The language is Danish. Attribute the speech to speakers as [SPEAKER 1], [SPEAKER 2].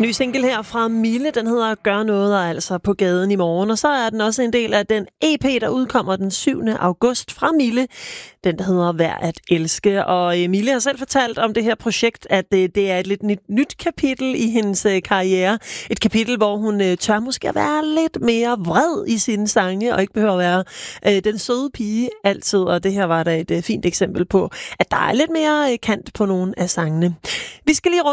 [SPEAKER 1] Ny single her fra Mille, den hedder Gør noget, og altså på gaden i morgen. Og så er den også en del af den EP, der udkommer den 7. august fra Mille. Den, der hedder Værd at elske. Og Mille har selv fortalt om det her projekt, at det er et lidt nyt kapitel i hendes karriere. Et kapitel, hvor hun tør måske at være lidt mere vred i sine sange, og ikke behøver at være den søde pige altid. Og det her var da et fint eksempel på, at der er lidt mere kant på nogle af sangene. Vi skal lige